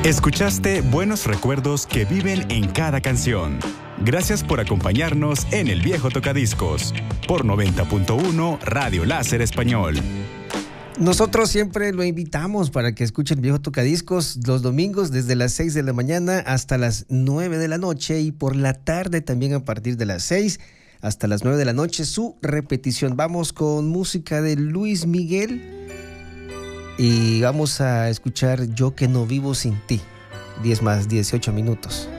Escuchaste buenos recuerdos que viven en cada canción. Gracias por acompañarnos en El Viejo Tocadiscos por 90.1 Radio Láser Español. Nosotros siempre lo invitamos para que escuche El Viejo Tocadiscos los domingos desde las 6 de la mañana hasta las 9 de la noche y por la tarde también a partir de las 6 hasta las 9 de la noche su repetición. Vamos con música de Luis Miguel y vamos a escuchar Yo que no vivo sin ti. 10 más 18 minutos.